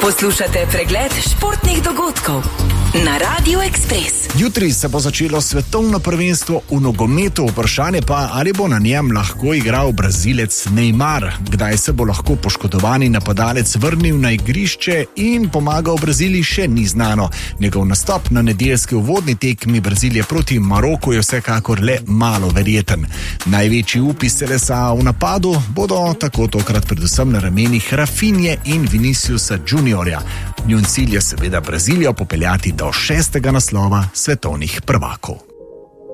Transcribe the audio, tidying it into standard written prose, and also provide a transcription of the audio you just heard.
Poslušate pregled športnih dogodkov na Radio Express. Jutri se bo začelo svetovno prvenstvo v nogometu, vprašanje pa, ali bo na njem lahko igral Brazilec Neymar. Kdaj se bo lahko poškodovani napadalec vrnil na igrišče in pomagal Braziliji, še ni znano. Njegov nastop na nedeljski uvodni tekmi Brazilije proti Maroku je vsekakor le malo verjeten. Največji upi selesa v napadu bodo tako tokrat predvsem na ramenih Rafinje in Viniciusa Juniorja. Njun cilj je seveda Brazilijo popeljati do 6. naslova svetovnih prvakov.